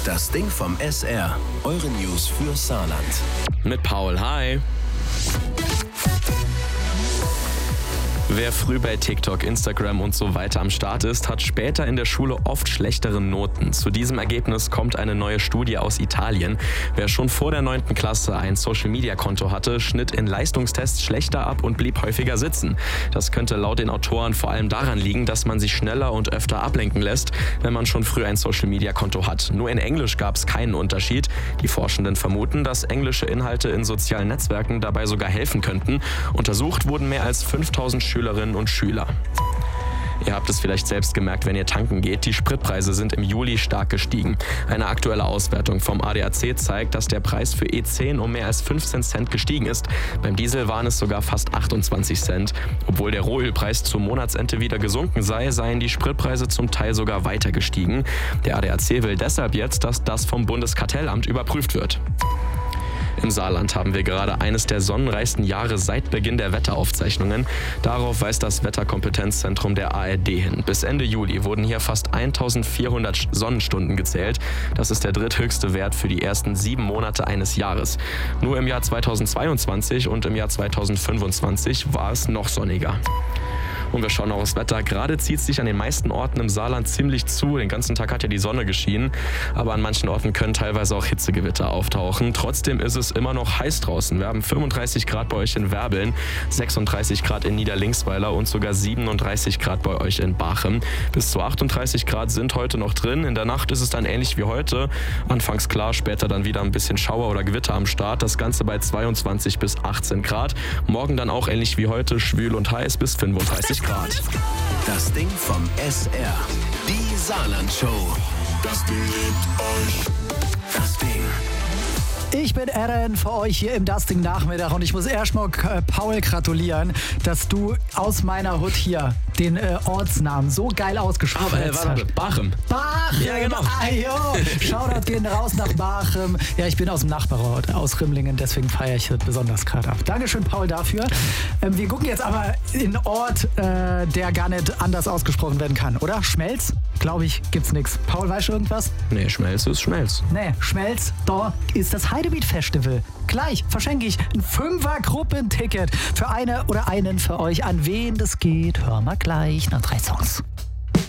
Das Ding vom SR. Eure News für Saarland. Mit Paul, hi. Wer früh bei TikTok, Instagram und so weiter am Start ist, hat später in der Schule oft schlechtere Noten. Zu diesem Ergebnis kommt eine neue Studie aus Italien. Wer schon vor der 9. Klasse ein Social-Media-Konto hatte, schnitt in Leistungstests schlechter ab und blieb häufiger sitzen. Das könnte laut den Autoren vor allem daran liegen, dass man sich schneller und öfter ablenken lässt, wenn man schon früh ein Social-Media-Konto hat. Nur in Englisch gab es keinen Unterschied. Die Forschenden vermuten, dass englische Inhalte in sozialen Netzwerken dabei sogar helfen könnten. Untersucht wurden mehr als 5000 Schülerinnen und Schüler. Ihr habt es vielleicht selbst gemerkt, wenn ihr tanken geht. Die Spritpreise sind im Juli stark gestiegen. Eine aktuelle Auswertung vom ADAC zeigt, dass der Preis für E10 um mehr als 15 Cent gestiegen ist. Beim Diesel waren es sogar fast 28 Cent. Obwohl der Rohölpreis zum Monatsende wieder gesunken sei, seien die Spritpreise zum Teil sogar weiter gestiegen. Der ADAC will deshalb jetzt, dass das vom Bundeskartellamt überprüft wird. Im Saarland haben wir gerade eines der sonnenreichsten Jahre seit Beginn der Wetteraufzeichnungen. Darauf weist das Wetterkompetenzzentrum der ARD hin. Bis Ende Juli wurden hier fast 1400 Sonnenstunden gezählt. Das ist der dritthöchste Wert für die ersten 7 Monate eines Jahres. Nur im Jahr 2022 und im Jahr 2025 war es noch sonniger. Und wir schauen auch aufs Wetter. Gerade zieht es sich an den meisten Orten im Saarland ziemlich zu. Den ganzen Tag hat ja die Sonne geschienen. Aber an manchen Orten können teilweise auch Hitzegewitter auftauchen. Trotzdem ist es immer noch heiß draußen. Wir haben 35 Grad bei euch in Werbeln, 36 Grad in Niederlinksweiler und sogar 37 Grad bei euch in Bachem. Bis zu 38 Grad sind heute noch drin. In der Nacht ist es dann ähnlich wie heute. Anfangs klar, später dann wieder ein bisschen Schauer oder Gewitter am Start. Das Ganze bei 22 bis 18 Grad. Morgen dann auch ähnlich wie heute, schwül und heiß bis 35 Grad. Das Ding vom SR. Die Saarland-Show. Das Ding liebt euch. Das Ding. Ich bin Aaron für euch hier im Dusting Nachmittag und ich muss erstmal Paul gratulieren, dass du aus meiner Hut hier den Ortsnamen so geil ausgesprochen hast. Warte, Bachem. Bachem! Ja, genau. Shoutout gehen raus nach Bachem. Ja, ich bin aus dem Nachbarort, aus Rimlingen, deswegen feiere ich das besonders gerade ab. Dankeschön, Paul, dafür. Wir gucken jetzt aber in einen Ort, der gar nicht anders ausgesprochen werden kann, oder? Schmelz? Glaube ich, gibt's nichts. Paul, weißt du irgendwas? Nee, Schmelz ist Schmelz. Nee, Schmelz, da ist das Heidebeat Festival. Gleich verschenke ich ein 5er-Gruppenticket für eine oder einen für euch. An wen das geht, hören wir gleich nach 3 Songs.